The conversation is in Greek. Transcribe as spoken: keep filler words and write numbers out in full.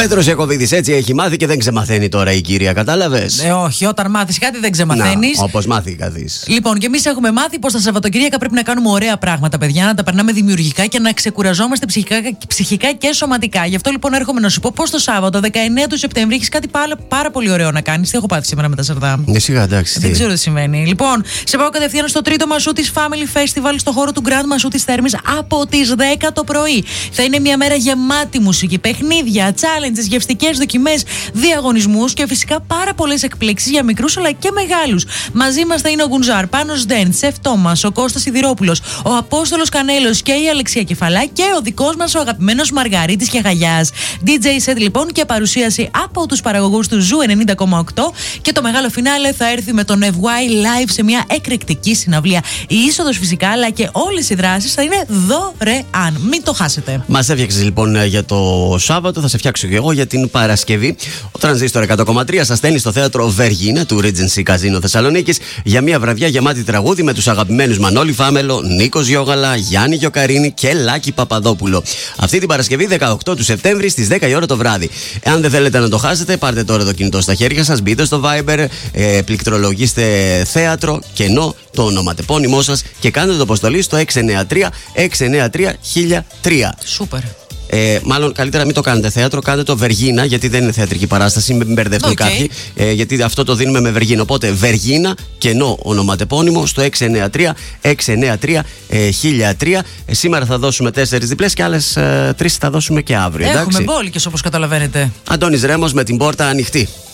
Πέτρος Ιακωβίδης έτσι έχει μάθει και δεν ξεμαθαίνει τώρα η κυρία, κατάλαβες? Ε, όχι, όταν μάθεις κάτι δεν ξεμαθαίνεις. Όπως μάθει καθείς. Λοιπόν, και εμείς έχουμε μάθει πως τα Σαββατοκύριακα πρέπει να κάνουμε ωραία πράγματα, παιδιά, να τα περνάμε δημιουργικά και να ξεκουραζόμαστε ψυχικά, ψυχικά και σωματικά. Γι' αυτό λοιπόν έρχομαι να σου πω πως το Σάββατο, δεκαεννέα του Σεπτεμβρίου, έχεις κάτι πάρα, πάρα πολύ ωραίο να κάνεις. Τι έχω πάθει σήμερα με τα σαρδάμ. Ε, σιγά, εντάξει. Δεν ξέρω τι συμβαίνει. Λοιπόν, σε πάω κατευθείαν στο τρίτο μασού της Family Festival στο χώρο του Grand Μασού της Θέρμης από τις δέκα το πρωί. Θα είναι μια μέρα γεμάτη μουσική, παιχνίδια, challenges, γευστικές δοκιμές, διαγωνισμούς και φυσικά πάρα πολλές εκπλήξεις για μικρούς αλλά και μεγάλους. Μαζί μας θα είναι ο Γκουνζάρ, Πάνος Ντέντ, Σεφ Τόμας, ο Κώστας Σιδηρόπουλος, ο Απόστολος Κανέλος και η Αλεξία Κεφαλά και ο δικός μας ο αγαπημένος Μαργαρίτης και Χαγιάς. ντι τζέι set λοιπόν και παρουσίαση από τους παραγωγούς του Ζου ενενήντα κόμμα οκτώ και το μεγάλο φινάλε θα έρθει με τον F Y Live σε μια εκρηκτική συναυλία. Η είσοδος φυσικά αλλά και όλες οι δράσεις θα είναι δωρεάν. Μην το χάσετε. Μας έφτιαξες λοιπόν για το Σάββατο, θα σε φτιάξω και εγώ για την Παρασκευή. Ο Τρανζίστορ εκατό κόμμα τρία σας στέλνει στο θέατρο Βεργίνα του Regency Casino Θεσσαλονίκης για μια βραδιά γεμάτη τραγούδι με τους αγαπημένους Μανώλη Φάμελο, Νίκος Γιώγαλα, Γιάννη Γιοκαρίνη και Λάκη Παπαδόπουλο. Αυτή την Παρασκευή δεκαοκτώ του Σεπτέμβρη στις δέκα η ώρα το βράδυ. Εάν δεν θέλετε να το χάσετε, πάρτε τώρα το κινητό στα χέρια σας, μπείτε στο Viber, ε, πληκτρολογήστε θέατρο, κενό, το ονοματεπώνυμό σας και κάντε το αποστολή στο έξι εννιά τρία έξι εννιά τρία χίλια τρία. Σούπερ. Ε, μάλλον καλύτερα μην το κάνετε θέατρο, κάντε το Βεργίνα, γιατί δεν είναι θεατρική παράσταση. Μην μπερδευτούν okay. κάποιοι, ε, γιατί αυτό το δίνουμε με Βεργίνα. Οπότε Βεργίνα, κενό ονοματεπώνυμο στο έξι εννιά τρία έξι εννιά τρία χίλια τρία. Ε, σήμερα θα δώσουμε τέσσερις διπλές και άλλες ε, τρεις θα δώσουμε και αύριο. Έχουμε εντάξει? μπόλικες όπως καταλαβαίνετε. Αντώνης Ρέμος με την πόρτα ανοιχτή.